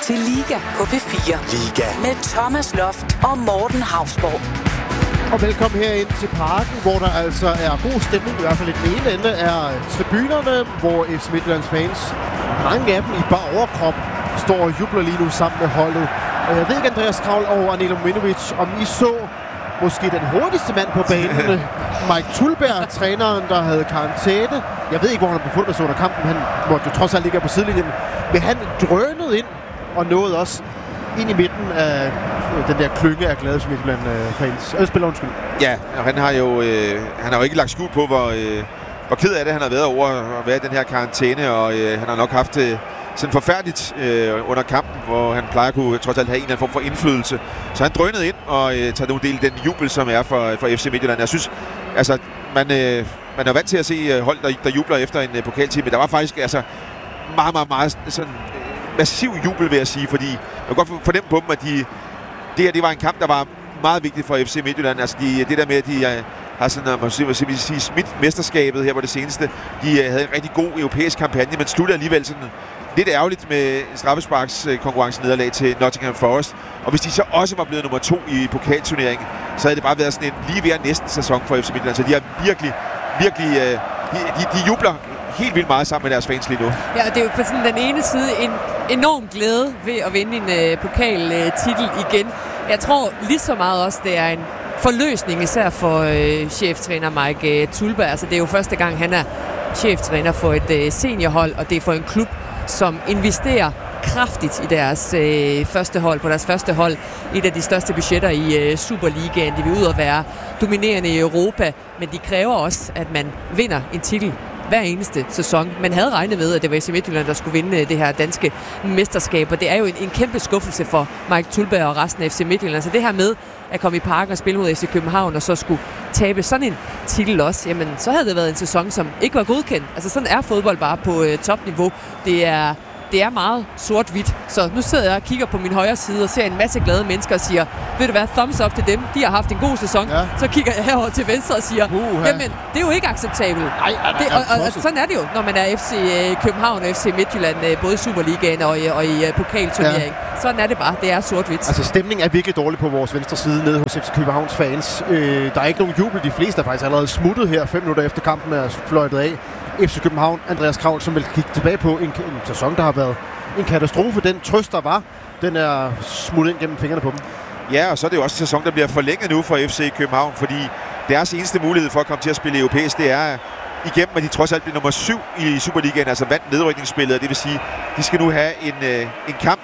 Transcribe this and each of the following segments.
til Liga på P4. Liga. Med Thomas Loft og Morten Hausborg. Og velkommen herind til parken, hvor der altså er god stemning. I hvert fald i den ene ende er tribunerne, hvor FC Midtjyllands fans, mange af dem i bar overkrop, står og jubler lige nu sammen med holdet. Og jeg ved ikke, Andreas Kravl og Anelo Minovic, om I så måske den hurtigste mand på banen, Mike Tulberg, træneren, der havde karantæne. Jeg ved ikke, hvor han befundet sig under kampen. Han måtte jo trods alt ligge på sidelinjen. Men han drønede ind og nåede også ind i midten af den der klynge af glade Midtjylland-fans. Spiller undskyld. Ja, og han har jo ikke lagt skjul på, hvor ked af det han har været over at være i den her karantæne, og han har nok haft sådan forfærdeligt under kampen, hvor han plejer at kunne trods alt have en eller anden form for indflydelse. Så han drønede ind og tager nogle del i den jubel, som er for FC Midtjylland. Jeg synes, altså, man er vant til at se hold, der jubler efter en pokaltime, men der var faktisk meget sådan massiv jubel, vil jeg sige, fordi jeg kan godt fornemme på dem, at det var en kamp, der var meget vigtig for FC Midtjylland. Altså det der med, at de har sådan, man sige, smidt mesterskabet her på det seneste. De havde en rigtig god europæisk kampagne, men sluttede alligevel sådan lidt ærgerligt med straffesparks konkurrencenederlag til Nottingham Forest. Og hvis de så også var blevet nummer 2 i pokalturneringen, så havde det bare været sådan en lige ved næsten sæson for FC Midtjylland. Så de har virkelig de jubler helt vildt meget sammen med deres fans lige nu. Ja, og det er jo på sådan den ene side en enorm glæde ved at vinde en pokaltitel igen. Jeg tror lige så meget også, det er en forløsning, især for cheftræner Mike Tulberg. Altså, det er jo første gang, han er cheftræner for et seniorhold, og det er for en klub, som investerer kraftigt i deres første hold, på deres første hold. Et af de største budgetter i Superligaen. De vil ud og være dominerende i Europa, men de kræver også, at man vinder en titel hver eneste sæson. Man havde regnet med, at det var FC Midtjylland, der skulle vinde det her danske mesterskab, og det er jo en kæmpe skuffelse for Mike Tulberg og resten af FC Midtjylland. Så det her med at komme i parken og spille mod FC København, og så skulle tabe sådan en titel også, jamen så havde det været en sæson, som ikke var godkendt. Altså sådan er fodbold bare på topniveau. Det er meget sort-hvidt. Så nu sidder jeg og kigger på min højre side og ser en masse glade mennesker og siger, ved du hvad, thumbs up til dem. De har haft en god sæson. Ja. Så kigger jeg herover til venstre og siger, jamen, det er jo ikke acceptabelt. Og sådan er det jo, når man er FC København og FC Midtjylland, både i Superligaen og i pokalturneringen. Ja. Sådan er det bare. Det er sort-hvidt. Altså, stemningen er virkelig dårlig på vores venstre side nede hos FC Københavns fans. Der er ikke nogen jubel. De fleste er faktisk allerede smuttet her 5 minutter efter kampen er fløjtet af. FC København, Andreas Kravl, som vil kigge tilbage på en sæson, der har været en katastrofe. Den trøst, der var, den er smuttet ind gennem fingrene på dem. Ja, og så er det jo også en sæson, der bliver forlænget nu for FC København, fordi deres eneste mulighed for at komme til at spille europæisk, det er igennem, at de trods alt bliver nummer 7 i Superligaen, altså vandt nedrykningsspillet. Det vil sige, de skal nu have en kamp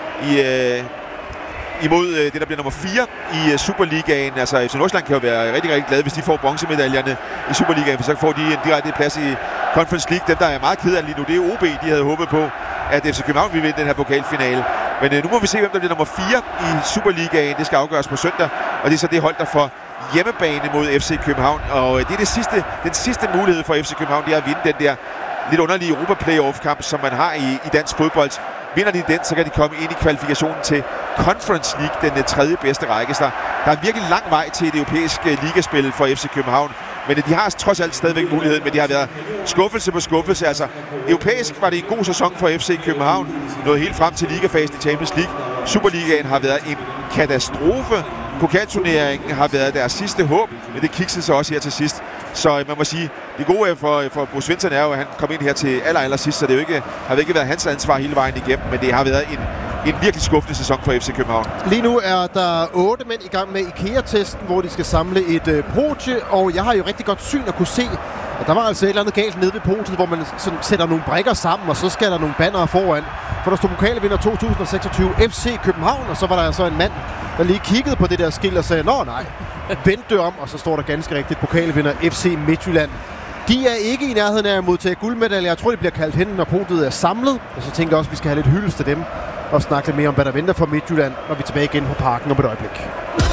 imod det, der bliver nummer 4 i Superligaen. Altså FC Nordsjælland kan jo være rigtig, rigtig glade, hvis de får bronzemedaljerne i Superligaen, for så får de en direkte plads i Conference League. Dem, der er meget ked af lige nu, det er OB. De havde håbet på, at FC København ville vinde den her pokalfinale. Men nu må vi se, hvem der bliver nummer 4 i Superligaen. Det skal afgøres på søndag, og det er så det hold, der får hjemmebane mod FC København. Og det er den sidste mulighed for FC København, det er at vinde den der lidt underlige Europa-playoff-kamp, som man har i dansk fodbold. Vinder de den, så kan de komme ind i kvalifikationen til Conference League, den 3. bedste række. Så der er virkelig lang vej til et europæisk ligaspil for FC København. Men de har trods alt stadigvæk muligheden, men de har været skuffelse på skuffelse. Altså, europæisk var det en god sæson for FC København. Nåede helt frem til ligafasen i Champions League. Superligaen har været en katastrofe. Pokalturneringen har været deres sidste håb, men det kiksede sig også her til sidst. Så man må sige, det gode for Bo Svensson er jo, at han kom ind her til aller sidst, så det har ikke været hans ansvar hele vejen igennem, men det har været en virkelig skuffende sæson for FC København. Lige nu er der 8 mænd i gang med IKEA-testen, hvor de skal samle et podie, og jeg har jo rigtig godt syn at kunne se, at der var altså et eller andet galt nede ved podiet, hvor man sådan sætter nogle brikker sammen, og så skal der nogle bannere foran. For der stod pokalvinder 2026 FC København, og så var der altså en mand, der lige kiggede på det der skilt og sagde, nå nej, vendte om, og så står der ganske rigtigt pokalvinder FC Midtjylland. De er ikke i nærheden af at modtage guldmedaljer. Jeg tror, de bliver kaldt hen, når podiet er samlet. Og så tænker jeg også, at vi skal have lidt hyldest til dem og snakke lidt mere om, hvad der venter for Midtjylland, når vi er tilbage igen på parken om et øjeblik.